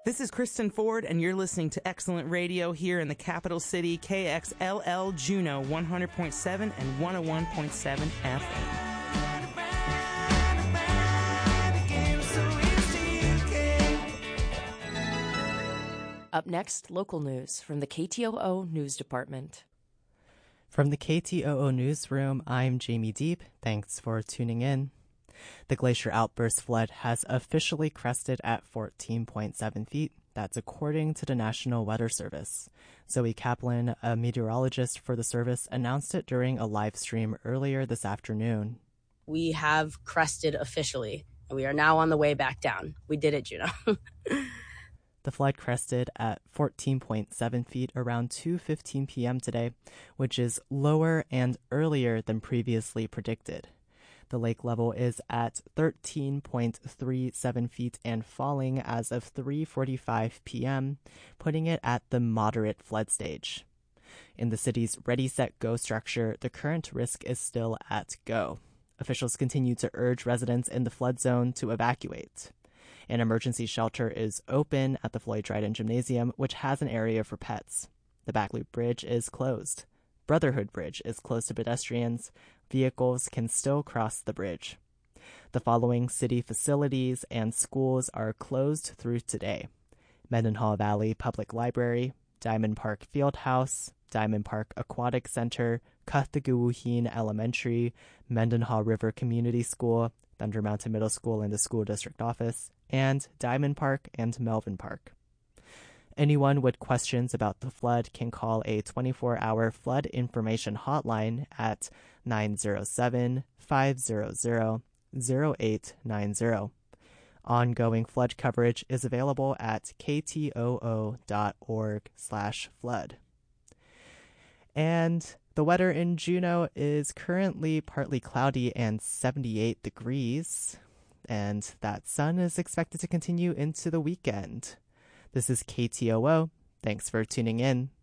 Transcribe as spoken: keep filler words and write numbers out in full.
This is Kristen Ford, and you're listening to Excellent Radio here in the capital city, K X L L Juneau, one hundred point seven and one oh one point seven F M. Up next, local news from the K T O O News Department. From the K T O O Newsroom, I'm Jamie Deep. Thanks for tuning in. The glacier outburst flood has officially crested at fourteen point seven feet. That's according to the National Weather Service. Zoe Kaplan, a meteorologist for the service, announced it during a live stream earlier this afternoon. We have crested officially, and we are now on the way back down. We did it, Juneau. The flood crested at fourteen point seven feet around two fifteen p.m. today, which is lower and earlier than previously predicted. The lake level is at thirteen point three seven feet and falling as of three forty-five p.m., putting it at the moderate flood stage. In the city's Ready, Set, Go structure, the current risk is still at go. Officials continue to urge residents in the flood zone to evacuate. An emergency shelter is open at the Floyd Dryden Gymnasium, which has an area for pets. The Backloop Bridge is closed. Brotherhood Bridge is closed to pedestrians. Vehicles can still cross the bridge. The following city facilities and schools are closed through today: Mendenhall Valley Public Library, Diamond Park Fieldhouse, Diamond Park Aquatic Center, Cuthagawuhin Elementary, Mendenhall River Community School, Thunder Mountain Middle School and the school district office, and Diamond Park and Melvin Park. Anyone with questions about the flood can call a twenty-four hour flood information hotline at nine oh seven, five hundred, oh eight nine oh. Ongoing flood coverage is available at ktoo dot org slash flood. And the weather in Juneau is currently partly cloudy and seventy-eight degrees, and that sun is expected to continue into the weekend. This is K T O O. Thanks for tuning in.